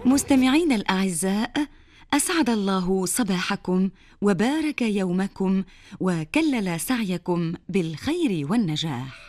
مستمعين الأعزاء، أسعد الله صباحكم وبارك يومكم وكلل سعيكم بالخير والنجاح.